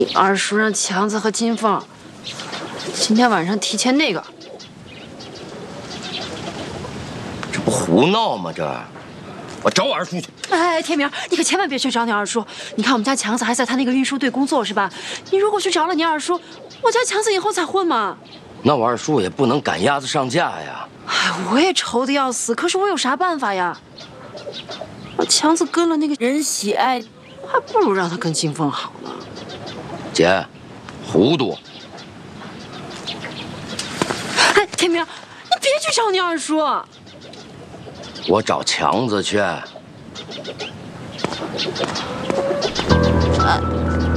二叔让强子和金凤今天晚上提前那个， 这不胡闹吗？这，我找我二叔去。 哎，天明，你可千万别去找你二叔。你看我们家强子还在他那个运输队工作是吧？你如果去找了你二叔，我家强子以后咋混嘛？ 那我二叔也不能赶鸭子上架呀。 哎，我也愁得要死，可是我有啥办法呀？我强子跟了那个人喜爱，还不如让他跟金凤好呢。 姐，糊涂。 哎，天明，你别去找你二叔。 我找强子去。